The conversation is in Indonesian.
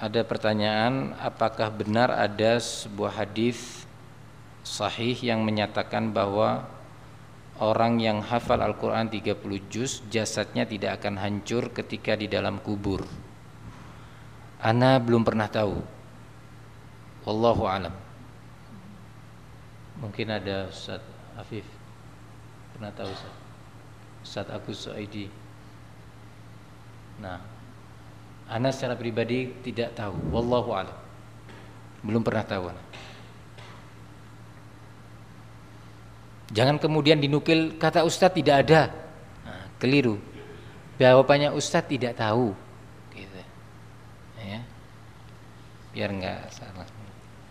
Ada pertanyaan, apakah benar ada sebuah hadis sahih yang menyatakan bahwa orang yang hafal Al-Quran 30 juz jasadnya tidak akan hancur ketika di dalam kubur? Ana belum pernah tahu. Wallahu alam. Mungkin ada Ustaz Afif pernah tahu, Ustaz Agus Suaidi. Nah, ana secara pribadi tidak tahu. Wallahu alam. Belum pernah tahu. Jangan kemudian dinukil kata Ustadz tidak ada. Nah, keliru. Jawabannya Ustadz tidak tahu. Gitu. Ya. Biar enggak salah.